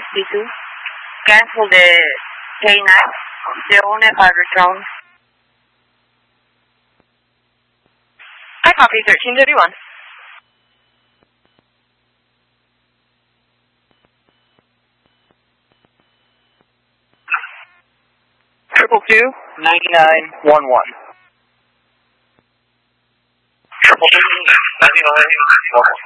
62. Cancel the K9. The owner has returned. I copy 1331. Triple 9911. Triple 9911.